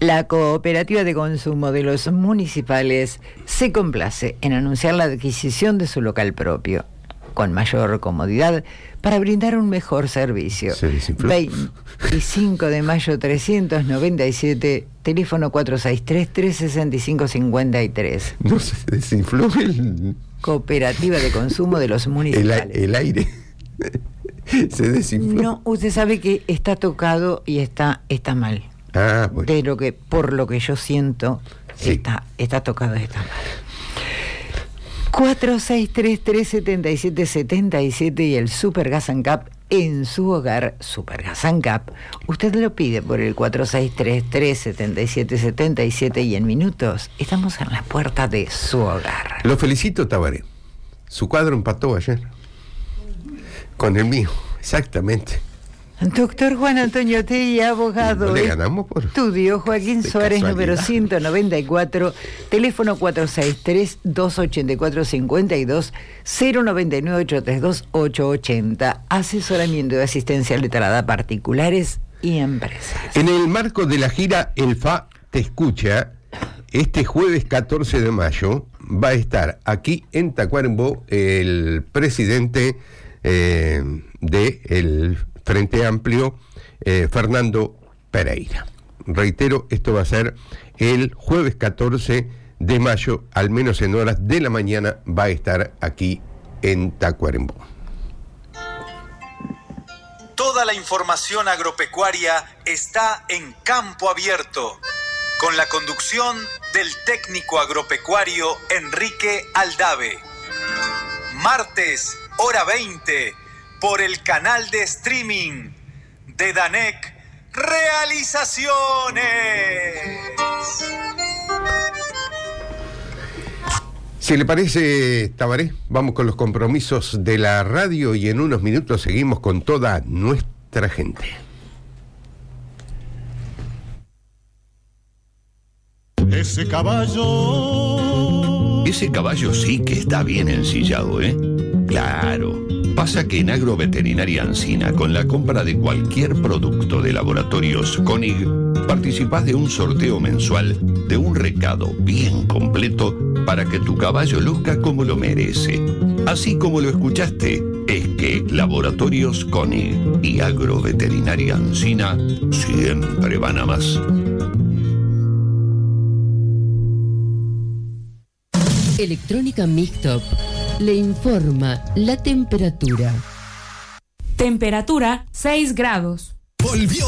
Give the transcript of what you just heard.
La Cooperativa de Consumo de los Municipales se complace en anunciar la adquisición de su local propio, con mayor comodidad, para brindar un mejor servicio. 25 de mayo 397, teléfono 463-365-53. No se desinfló Cooperativa de Consumo de los Municipales. El aire. Se desinfló. No, usted sabe que está tocado y está mal. Ah, bueno. Por lo que yo siento, sí. Está tocado y está mal. 463-377-77 y el Super Gas and Cap en su hogar. Super Gas and Cap, usted lo pide por el 463-377-77 y en minutos estamos en la puerta de su hogar. Lo felicito, Tabaré. Su cuadro empató ayer con el mío, exactamente. Doctor Juan Antonio Tegui, abogado. ¿No le ganamos por estudio Joaquín Suárez, número 194, teléfono 463-284-52, 099-832-880, asesoramiento de asistencia letrada a particulares y empresas. En el marco de la gira El FA Te Escucha, este jueves 14 de mayo va a estar aquí en Tacuarembó el presidente del Frente Amplio, Fernando Pereira. Reitero, esto va a ser el jueves 14 de mayo, al menos en horas de la mañana, va a estar aquí en Tacuarembó. Toda la información agropecuaria está en Campo Abierto, con la conducción del técnico agropecuario Enrique Aldave. Martes, hora 20, por el canal de streaming de Danec Realizaciones. Si le parece, Tabaré, vamos con los compromisos de la radio y en unos minutos seguimos con toda nuestra gente. Ese caballo sí que está bien ensillado, ¿eh? Claro. Pasa que en Agroveterinaria Ancina, con la compra de cualquier producto de Laboratorios Koenig, participás de un sorteo mensual de un recado bien completo para que tu caballo luzca como lo merece. Así como lo escuchaste, es que Laboratorios Koenig y Agroveterinaria Ancina siempre van a más. Electrónica Mixtop le informa la temperatura. Temperatura 6 grados. Volvió